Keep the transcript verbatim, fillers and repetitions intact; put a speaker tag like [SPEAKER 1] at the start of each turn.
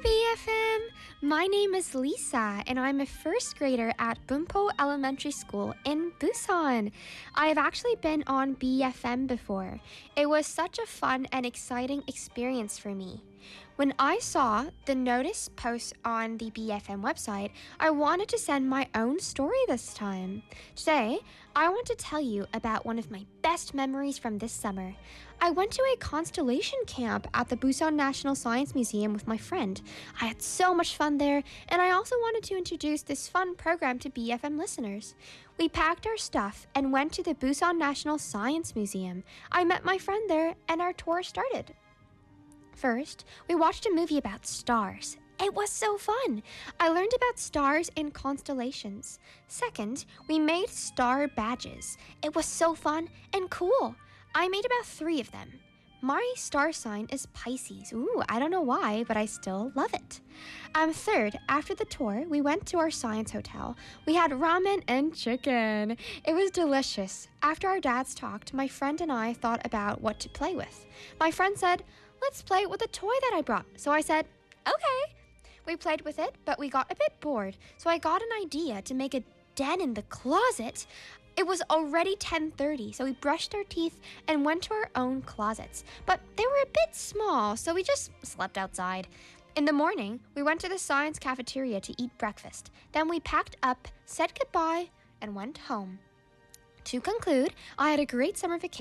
[SPEAKER 1] B F M! My name is Lisa, and I'm a first grader at Bumpo Elementary School in Busan. I have actually been on B F M before. It was such a fun and exciting experience for me. When I saw the notice post on the B F M website, I wanted to send my own story this time. Today, I want to tell you about one of my best memories from this summer. I went to a constellation camp at the Busan National Science Museum with my friend. I had so much fun there, and I also wanted to introduce this fun program to B F M listeners. We packed our stuff and went to the Busan National Science Museum. I met my friend there, and our tour started. First, we watched a movie about stars. It was so fun! I learned about stars and constellations. Second, we made star badges. It was so fun and cool. I made about three of them. My star sign is Pisces. Ooh, I don't know why, but I still love it. Um, third, after the tour, we went to our science hotel. We had ramen and chicken. It was delicious. After our dads talked, my friend and I thought about what to play with. My friend said, "Let's play with the toy that I brought." So I said, okay. We played with it, but we got a bit bored. So I got an idea to make a den in the closet. It was already ten thirty, so we brushed our teeth and went to our own closets. But they were a bit small, so we just slept outside. In the morning, we went to the science cafeteria to eat breakfast. Then we packed up, said goodbye, and went home. To conclude, I had a great summer vacation.